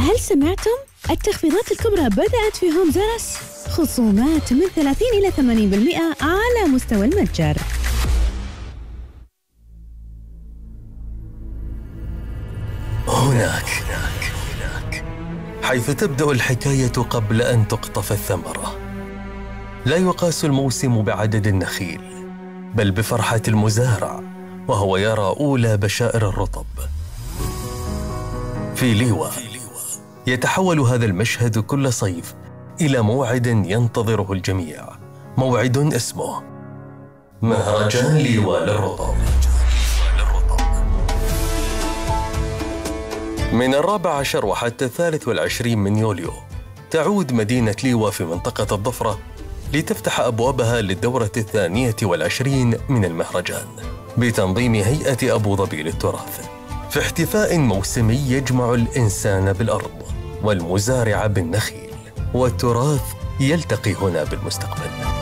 هل سمعتم؟ التخفيضات الكبرى بدأت في هوم زرس، خصومات من 30 إلى 80% على مستوى المتجر. هناك حيث تبدأ الحكاية قبل أن تقطف الثمرة. لا يقاس الموسم بعدد النخيل، بل بفرحة المزارع وهو يرى أولى بشائر الرطب. في ليوة يتحول هذا المشهد كل صيف إلى موعد ينتظره الجميع، موعد اسمه مهرجان ليوة للرطب. من 14 وحتى 23 من يوليو تعود مدينة ليوة في منطقة الضفرة لتفتح أبوابها للدورة 22 من المهرجان بتنظيم هيئة أبو ظبي للتراث، في احتفاء موسمي يجمع الإنسان بالأرض والمزارع بالنخيل، والتراث يلتقي هنا بالمستقبل.